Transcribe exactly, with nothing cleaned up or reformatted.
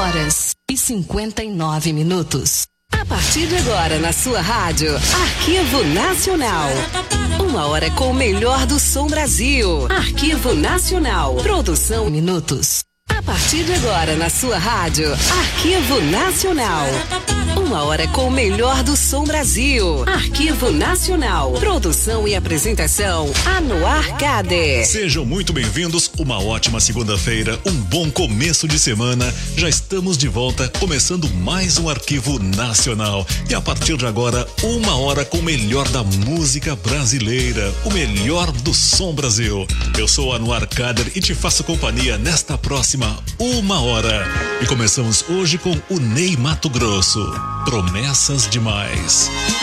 horas e cinquenta e nove minutos. A partir de agora na sua rádio, Arquivo Nacional. Uma hora com o melhor do som Brasil. Arquivo Nacional. Produção minutos. A partir de agora na sua rádio, Arquivo Nacional. Uma hora com o melhor do som Brasil. Arquivo Nacional. Produção e apresentação, Anuar Kader. Sejam muito bem-vindos. Uma ótima segunda-feira, um bom começo de semana. Já estamos de volta, começando mais um Arquivo Nacional. E a partir de agora, uma hora com o melhor da música brasileira, o melhor do som Brasil. Eu sou Anuar Kader e te faço companhia nesta próxima uma hora. E começamos hoje com o Ney Matogrosso. Promessas demais.